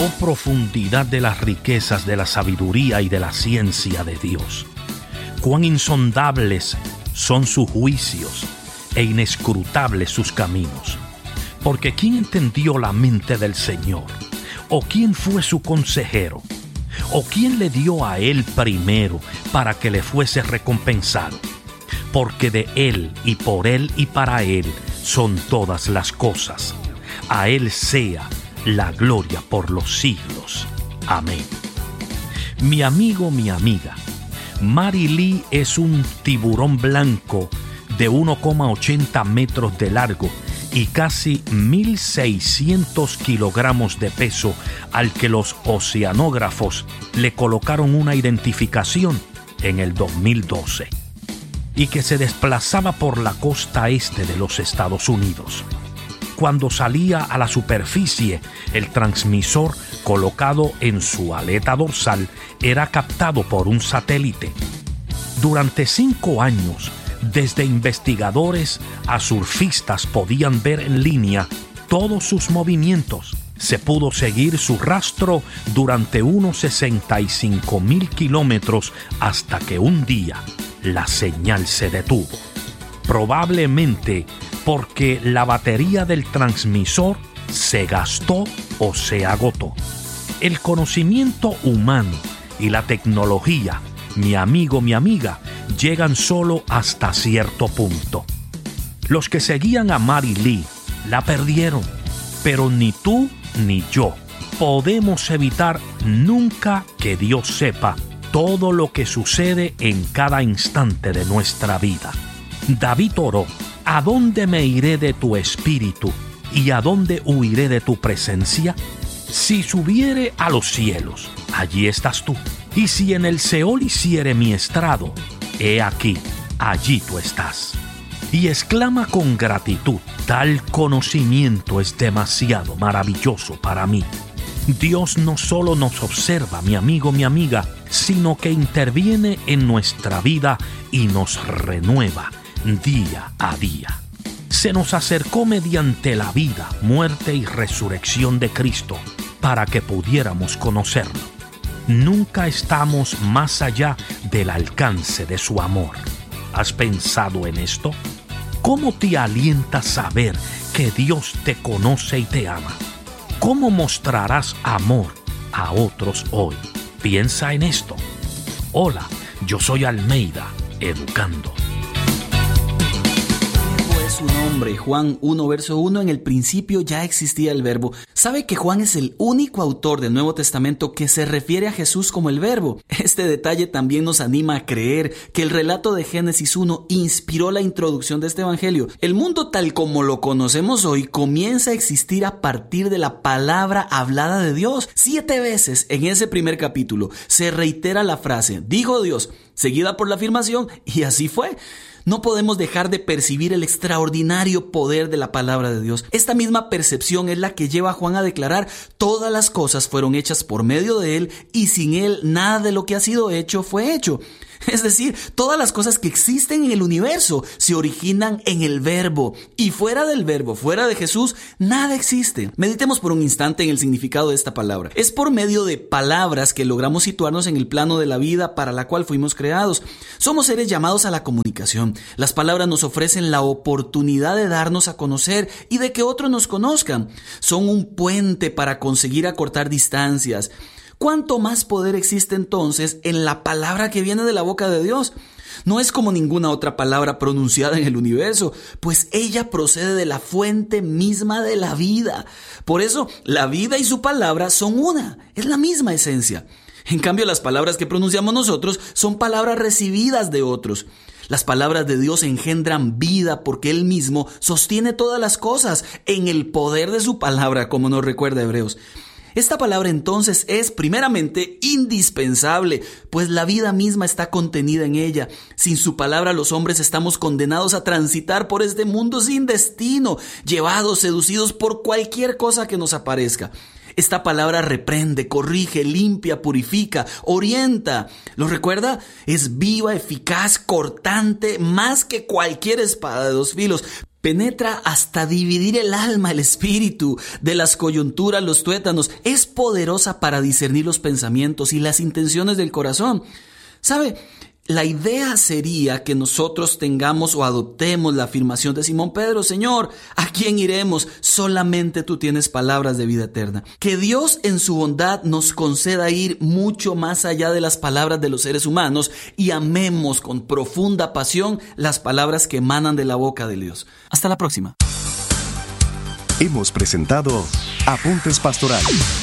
Oh profundidad de las riquezas de la sabiduría y de la ciencia de Dios. Cuán insondables son sus juicios e inescrutables sus caminos. Porque ¿quién entendió la mente del Señor? ¿O quién fue su consejero? ¿O quién le dio a él primero para que le fuese recompensado? Porque de él y para él son todas las cosas. A él sea la gloria por los siglos. Amén. Mi amigo, mi amiga, Mary Lee es un tiburón blanco de 1,80 metros de largo y casi 1.600 kilogramos de peso, al que los oceanógrafos le colocaron una identificación en el 2012, y que se desplazaba por la costa este de los Estados Unidos. Cuando salía a la superficie, el transmisor colocado en su aleta dorsal era captado por un satélite. Durante 5 años, desde investigadores a surfistas podían ver en línea todos sus movimientos. Se pudo seguir su rastro durante unos 65,000 kilómetros hasta que un día la señal se detuvo. Probablemente porque la batería del transmisor se gastó o se agotó. El conocimiento humano y la tecnología, mi amigo, mi amiga, llegan solo hasta cierto punto. Los que seguían a Mary Lee la perdieron, pero ni tú ni yo podemos evitar nunca que Dios sepa todo lo que sucede en cada instante de nuestra vida. David oró: ¿a dónde me iré de tu espíritu y a dónde huiré de tu presencia? Si subiere a los cielos, allí estás tú. Y si en el Seol hiciere mi estrado, he aquí, allí tú estás. Y exclama con gratitud: tal conocimiento es demasiado maravilloso para mí. Dios no solo nos observa, mi amigo, mi amiga, sino que interviene en nuestra vida y nos renueva día a día. Se nos acercó mediante la vida, muerte y resurrección de Cristo para que pudiéramos conocerlo. Nunca estamos más allá del alcance de su amor. ¿Has pensado en esto? ¿Cómo te alienta saber que Dios te conoce y te ama? ¿Cómo mostrarás amor a otros hoy? Piensa en esto. Hola, yo soy Almeida, educando. Su nombre, Juan 1, verso 1, en el principio ya existía el Verbo. ¿Sabe que Juan es el único autor del Nuevo Testamento que se refiere a Jesús como el Verbo? Este detalle también nos anima a creer que el relato de Génesis 1 inspiró la introducción de este evangelio. El mundo tal como lo conocemos hoy comienza a existir a partir de la palabra hablada de Dios. 7 veces en ese primer capítulo se reitera la frase «dijo Dios», seguida por la afirmación «y así fue». No podemos dejar de percibir el extraordinario poder de la palabra de Dios. Esta misma percepción es la que lleva a Juan a declarar: todas las cosas fueron hechas por medio de él, y sin él nada de lo que ha sido hecho fue hecho. Es decir, todas las cosas que existen en el universo se originan en el Verbo, y fuera del Verbo, fuera de Jesús, nada existe. Meditemos por un instante en el significado de esta palabra. Es por medio de palabras que logramos situarnos en el plano de la vida para la cual fuimos creados. Somos seres llamados a la comunicación. Las palabras nos ofrecen la oportunidad de darnos a conocer y de que otros nos conozcan. Son un puente para conseguir acortar distancias. ¿Cuánto más poder existe entonces en la palabra que viene de la boca de Dios? No es como ninguna otra palabra pronunciada en el universo, pues ella procede de la fuente misma de la vida. Por eso, la vida y su palabra son una, es la misma esencia. En cambio, las palabras que pronunciamos nosotros son palabras recibidas de otros. Las palabras de Dios engendran vida porque Él mismo sostiene todas las cosas en el poder de su palabra, como nos recuerda Hebreos. Esta palabra entonces es primeramente indispensable, pues la vida misma está contenida en ella. Sin su palabra los hombres estamos condenados a transitar por este mundo sin destino, llevados, seducidos por cualquier cosa que nos aparezca. Esta palabra reprende, corrige, limpia, purifica, orienta. ¿Lo recuerda? Es viva, eficaz, cortante, más que cualquier espada de 2 filos. Penetra hasta dividir el alma, el espíritu, de las coyunturas, los tuétanos. Es poderosa para discernir los pensamientos y las intenciones del corazón. ¿Sabe? La idea sería que nosotros tengamos o adoptemos la afirmación de Simón Pedro: Señor, ¿a quién iremos? Solamente tú tienes palabras de vida eterna. Que Dios en su bondad nos conceda ir mucho más allá de las palabras de los seres humanos y amemos con profunda pasión las palabras que emanan de la boca de Dios. Hasta la próxima. Hemos presentado Apuntes Pastorales.